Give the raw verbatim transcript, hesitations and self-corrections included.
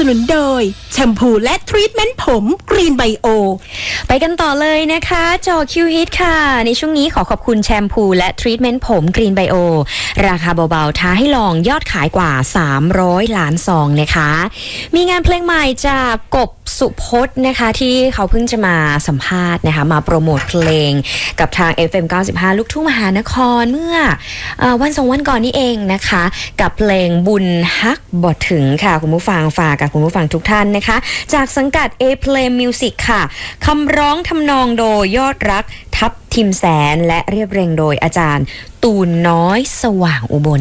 นุนโดยแชมพูและทรีทเมนต์ผมกรีนไบโอไปกันต่อเลยนะคะจอคิวฮิตค่ะในช่วงนี้ขอขอบคุณแชมพูและทรีทเมนต์ผมกรีนไบโอราคาเบาๆท้าให้ลองยอดขายกว่าสามร้อยล้านซองนะคะมีงานเพลงใหม่จากกบสุพจน์นะคะที่เขาเพิ่งจะมาสัมภาษณ์นะคะมาโปรโมทเพลงกับทาง เอฟ เอ็ม เก้าสิบห้า ลูกทุ่งมหานครเมื่อเอ่อวันสองวันก่อนนี้เองนะคะกับเพลงบุญฮักบ่ถึงค่ะคุณผู้ฟังฝากกับคุณผู้ฟังทุกท่านนะคะจากสังกัด A-Play Music ค่ะคำร้องทำนองโดยยอดรักทับทิมแสนและเรียบเรียงโดยอาจารย์ตูนน้อยสว่างอุบล